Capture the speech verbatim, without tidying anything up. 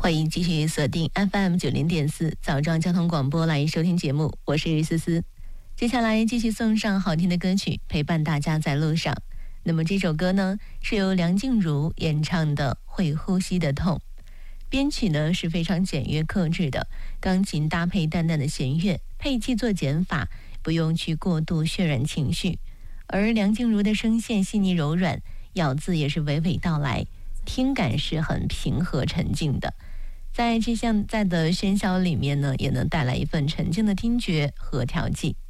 欢迎继续锁定 F M 九零点四早上交通广播来收听节目，我是思思。接下来继续送上好听的歌曲，陪伴大家在路上。那么这首歌呢，是由梁静茹演唱的《会呼吸的痛》，编曲呢是非常简约克制的，钢琴搭配淡淡的弦乐，配器做减法，不用去过度渲染情绪。而梁静茹的声线细腻柔软，咬字也是娓娓道来，听感是很平和沉静的。在这现在的喧嚣里面呢，也能带来一份沉静的听觉和调剂。